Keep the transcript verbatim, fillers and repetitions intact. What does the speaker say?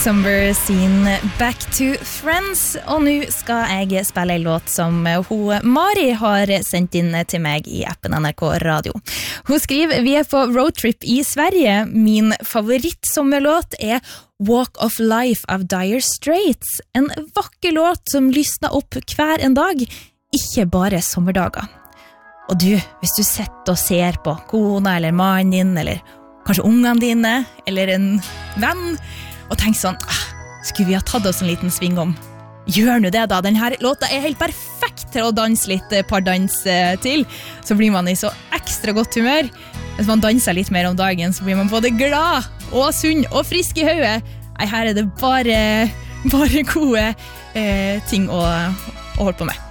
Summer sin Back to Friends, og nå skal jeg spille en låt som hun Mari har sendt inn til meg i appen N R K Radio. Hun skriver, vi er på roadtrip i Sverige. Min favorittsommerlåt er Walk of Life av Dire Straits. En vakker låt som lysner opp hver en dag, ikke bare sommerdager. Og du, hvis du sitter og ser på kona eller mannen din, eller kanskje ungene dine, eller en venn, og tenk sånn, ah, skulle vi ha tatt oss en liten sving om? Gjør nå det da, denne låta er helt perfekt til å danse litt pardans til. Så blir man i så ekstra godt humør. Hvis man danser litt mer om dagen, så blir man både glad og sunn og frisk i hodet. Nei, her er det bare, bare gode eh, ting å, å holde på med.